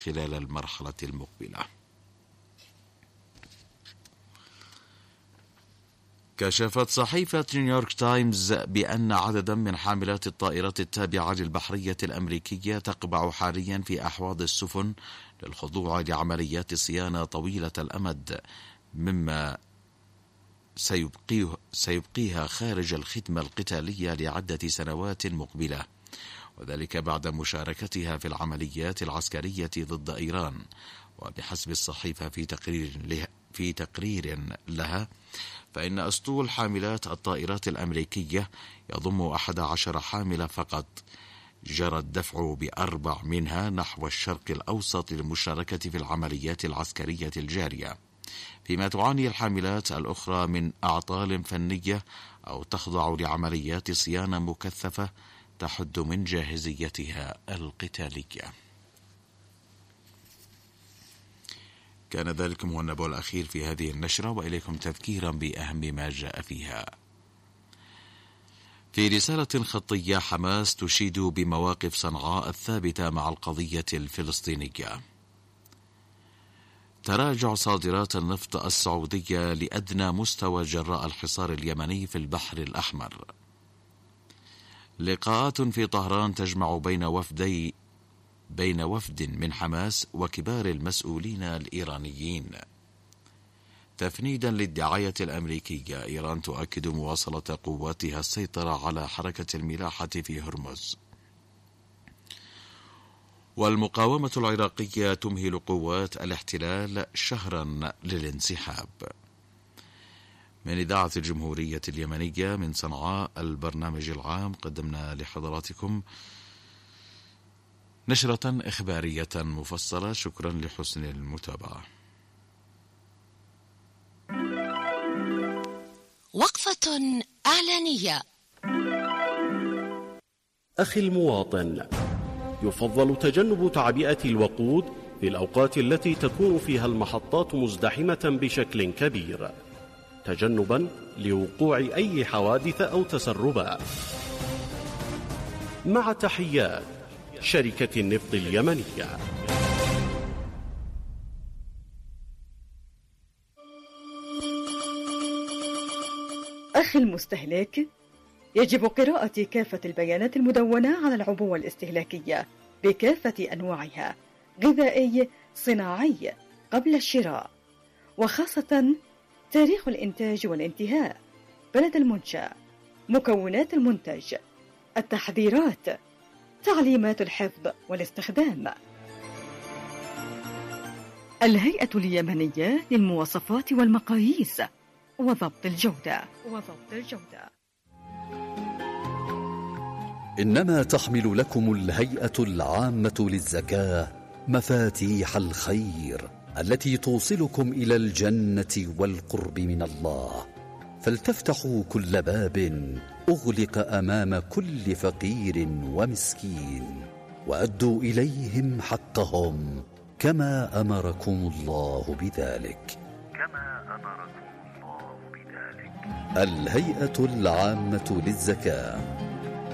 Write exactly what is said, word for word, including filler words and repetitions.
خلال المرحلة المقبلة. كشفت صحيفة نيويورك تايمز بأن عددا من حاملات الطائرات التابعة للبحرية الأمريكية تقبع حاليا في أحواض السفن للخضوع لعمليات صيانة طويلة الأمد، مما سيبقيه سيبقيها خارج الخدمة القتالية لعدة سنوات مقبلة، وذلك بعد مشاركتها في العمليات العسكرية ضد إيران. وبحسب الصحيفة في تقرير لها في تقرير لها فإن أسطول حاملات الطائرات الأمريكية يضم أحد عشر حاملة فقط، جرى الدفع بأربع منها نحو الشرق الأوسط للمشاركة في العمليات العسكرية الجارية، فيما تعاني الحاملات الأخرى من أعطال فنية أو تخضع لعمليات صيانة مكثفة تحد من جاهزيتها القتالية. كان ذلك هو النبأ الأخير في هذه النشرة، وإليكم تذكيرا بأهم ما جاء فيها. في رسالة خطية، حماس تشيد بمواقف صنعاء الثابتة مع القضية الفلسطينية. تراجع صادرات النفط السعودية لأدنى مستوى جراء الحصار اليمني في البحر الأحمر. لقاءات في طهران تجمع بين وفدي بين وفد من حماس وكبار المسؤولين الإيرانيين. تفنيدا للدعاية الأمريكية، إيران تؤكد مواصلة قواتها السيطرة على حركة الملاحة في هرمز. والمقاومة العراقية تمهل قوات الاحتلال شهرا للانسحاب. من إذاعة الجمهورية اليمنية من صنعاء، البرنامج العام، قدمنا لحضراتكم نشرة إخبارية مفصلة. شكرا لحسن المتابعة. وقفة إعلانية. أخي المواطن، يفضل تجنب تعبئة الوقود في الأوقات التي تكون فيها المحطات مزدحمة بشكل كبير، تجنبا لوقوع أي حوادث أو تسربات. مع تحيات شركة النفط اليمنية. أخي المستهلك، يجب قراءة كافة البيانات المدونة على العبوة الاستهلاكية بكافة أنواعها، غذائي، صناعي، قبل الشراء، وخاصة تاريخ الإنتاج والانتهاء، بلد المنشأ، مكونات المنتج، التحذيرات، تعليمات الحفظ والاستخدام. الهيئة اليمنية للمواصفات والمقاييس وضبط الجودة وضبط الجودة. إنما تحمل لكم الهيئة العامة للزكاة مفاتيح الخير التي توصلكم إلى الجنة والقرب من الله، فلتفتحوا كل باب أغلق أمام كل فقير ومسكين، وأدوا إليهم حقهم كما أمركم الله بذلك. كما أمركم الله بذلك. الهيئة العامة للزكاة.